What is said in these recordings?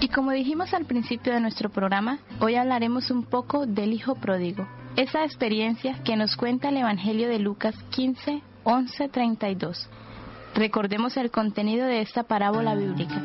Y como dijimos al principio de nuestro programa, hoy hablaremos un poco del hijo pródigo, esa experiencia que nos cuenta el Evangelio de Lucas 15, 11, 32. Recordemos el contenido de esta parábola bíblica.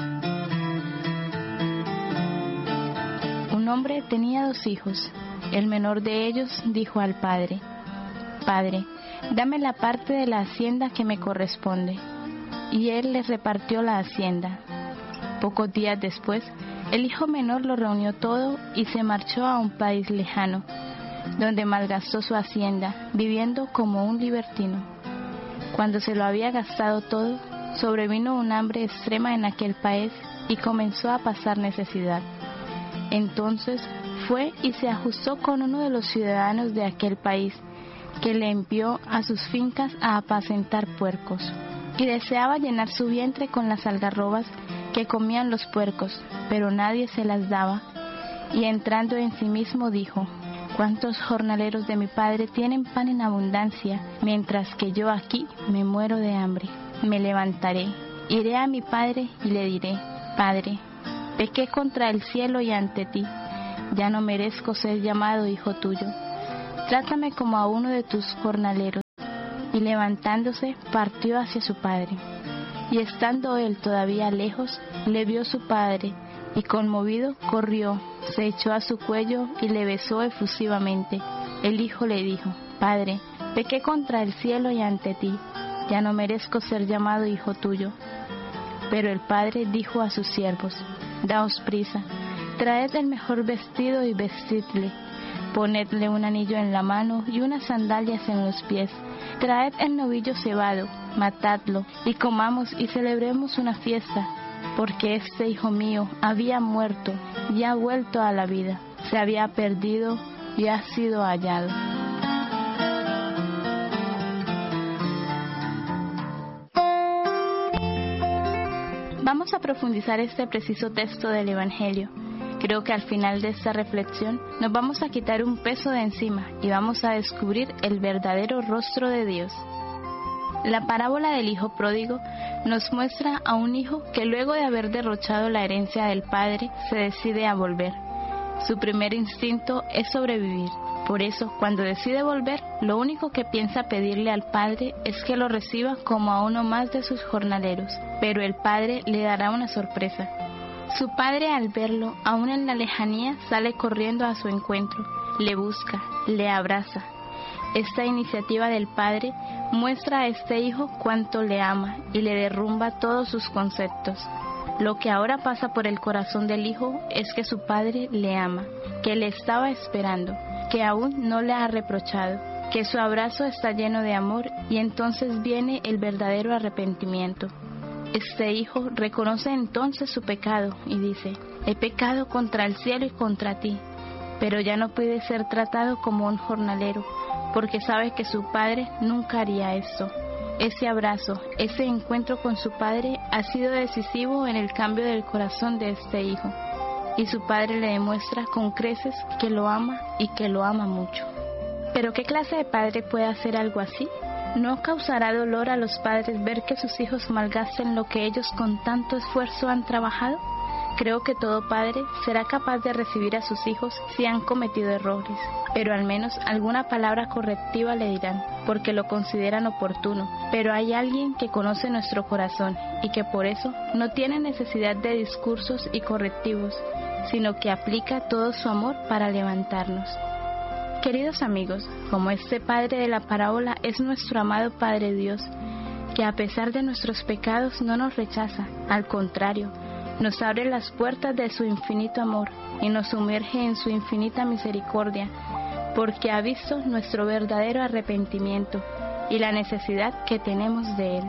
Un hombre tenía 2 hijos. El menor de ellos dijo al padre: «Padre, dame la parte de la hacienda que me corresponde». Y él les repartió la hacienda. Pocos días después, el hijo menor lo reunió todo y se marchó a un país lejano, donde malgastó su hacienda, viviendo como un libertino. Cuando se lo había gastado todo, sobrevino un hambre extrema en aquel país y comenzó a pasar necesidad. Entonces fue y se ajustó con uno de los ciudadanos de aquel país, que le envió a sus fincas a apacentar puercos, y deseaba llenar su vientre con las algarrobas que comían los puercos, pero nadie se las daba, y entrando en sí mismo dijo: «¿Cuántos jornaleros de mi padre tienen pan en abundancia, mientras que yo aquí me muero de hambre? Me levantaré, iré a mi padre y le diré: Padre, pequé contra el cielo y ante ti, ya no merezco ser llamado hijo tuyo. Trátame como a uno de tus jornaleros». Y levantándose, partió hacia su padre. Y estando él todavía lejos, le vio su padre, y conmovido corrió, se echó a su cuello y le besó efusivamente. El hijo le dijo: «Padre, pequé contra el cielo y ante ti, ya no merezco ser llamado hijo tuyo». Pero el padre dijo a sus siervos: «Daos prisa, traed el mejor vestido y vestidle, ponedle un anillo en la mano y unas sandalias en los pies, traed el novillo cebado, matadlo, y comamos y celebremos una fiesta, porque este hijo mío había muerto y ha vuelto a la vida, se había perdido y ha sido hallado». Vamos a profundizar este preciso texto del Evangelio. Creo que al final de esta reflexión nos vamos a quitar un peso de encima y vamos a descubrir el verdadero rostro de Dios. La parábola del hijo pródigo nos muestra a un hijo que luego de haber derrochado la herencia del padre se decide a volver. Su primer instinto es sobrevivir. Por eso, cuando decide volver, lo único que piensa pedirle al padre es que lo reciba como a uno más de sus jornaleros. Pero el padre le dará una sorpresa. Su padre, al verlo, aún en la lejanía, sale corriendo a su encuentro, le busca, le abraza. Esta iniciativa del padre muestra a este hijo cuánto le ama y le derrumba todos sus conceptos. Lo que ahora pasa por el corazón del hijo es que su padre le ama, que le estaba esperando, que aún no le ha reprochado, que su abrazo está lleno de amor, y entonces viene el verdadero arrepentimiento. Este hijo reconoce entonces su pecado y dice: «He pecado contra el cielo y contra ti», pero ya no puede ser tratado como un jornalero, porque sabe que su padre nunca haría esto. Ese abrazo, ese encuentro con su padre ha sido decisivo en el cambio del corazón de este hijo, y su padre le demuestra con creces que lo ama y que lo ama mucho. ¿Pero qué clase de padre puede hacer algo así? ¿No causará dolor a los padres ver que sus hijos malgasten lo que ellos con tanto esfuerzo han trabajado? Creo que todo padre será capaz de recibir a sus hijos si han cometido errores, pero al menos alguna palabra correctiva le dirán, porque lo consideran oportuno. Pero hay alguien que conoce nuestro corazón y que por eso no tiene necesidad de discursos y correctivos, sino que aplica todo su amor para levantarnos. Queridos amigos, como este Padre de la parábola es nuestro amado Padre Dios, que a pesar de nuestros pecados no nos rechaza, al contrario, nos abre las puertas de su infinito amor y nos sumerge en su infinita misericordia, porque ha visto nuestro verdadero arrepentimiento y la necesidad que tenemos de él.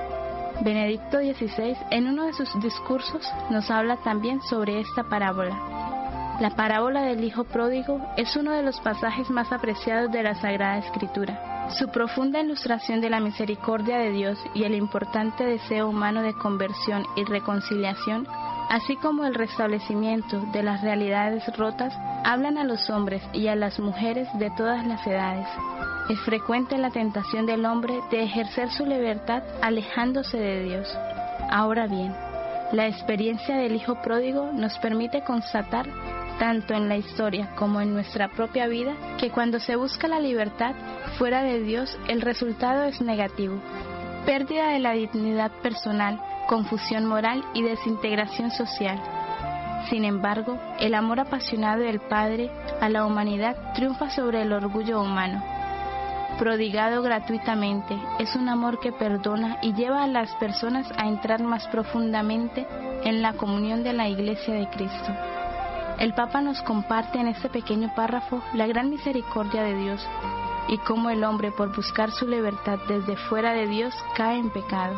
Benedicto XVI, en uno de sus discursos, nos habla también sobre esta parábola. La parábola del hijo pródigo es uno de los pasajes más apreciados de la Sagrada Escritura. Su profunda ilustración de la misericordia de Dios y el importante deseo humano de conversión y reconciliación, así como el restablecimiento de las realidades rotas, hablan a los hombres y a las mujeres de todas las edades. Es frecuente la tentación del hombre de ejercer su libertad alejándose de Dios. Ahora bien, La experiencia del hijo pródigo nos permite constatar, tanto en la historia como en nuestra propia vida, que cuando se busca la libertad fuera de Dios, el resultado es negativo. Pérdida de la dignidad personal, confusión moral y desintegración social. Sin embargo, el amor apasionado del Padre a la humanidad triunfa sobre el orgullo humano. Prodigado gratuitamente, es un amor que perdona y lleva a las personas a entrar más profundamente en la comunión de la Iglesia de Cristo. El Papa nos comparte en este pequeño párrafo la gran misericordia de Dios y cómo el hombre, por buscar su libertad desde fuera de Dios, cae en pecado.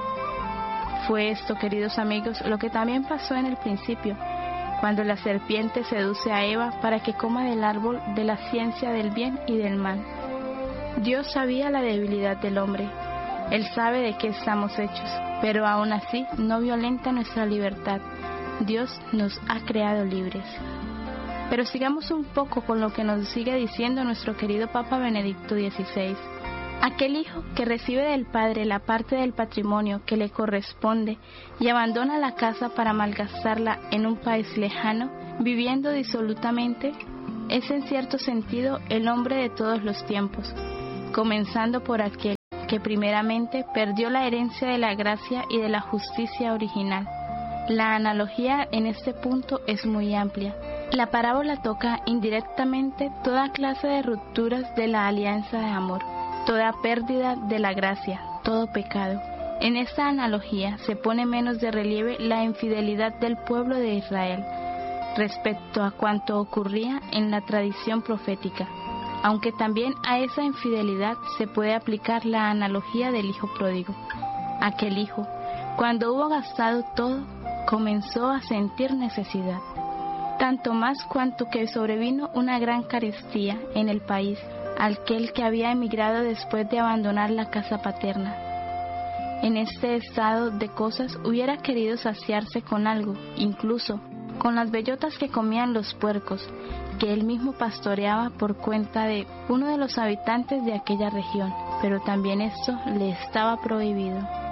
Fue esto, queridos amigos, lo que también pasó en el principio, cuando la serpiente seduce a Eva para que coma del árbol de la ciencia del bien y del mal. Dios sabía la debilidad del hombre. Él sabe de qué estamos hechos, pero aún así no violenta nuestra libertad. Dios nos ha creado libres. Pero sigamos un poco con lo que nos sigue diciendo nuestro querido Papa Benedicto XVI. Aquel hijo que recibe del padre la parte del patrimonio que le corresponde y abandona la casa para malgastarla en un país lejano, viviendo disolutamente, es en cierto sentido el hombre de todos los tiempos, comenzando por aquel que primeramente perdió la herencia de la gracia y de la justicia original. La analogía en este punto es muy amplia. La parábola toca indirectamente toda clase de rupturas de la alianza de amor, toda pérdida de la gracia, todo pecado. En esta analogía se pone menos de relieve la infidelidad del pueblo de Israel respecto a cuanto ocurría en la tradición profética, aunque también a esa infidelidad se puede aplicar la analogía del hijo pródigo. Aquel hijo, cuando hubo gastado todo, comenzó a sentir necesidad, tanto más cuanto que sobrevino una gran carestía en el país, aquel que había emigrado después de abandonar la casa paterna. En este estado de cosas hubiera querido saciarse con algo, incluso con las bellotas que comían los puercos, que él mismo pastoreaba por cuenta de uno de los habitantes de aquella región, pero también esto le estaba prohibido.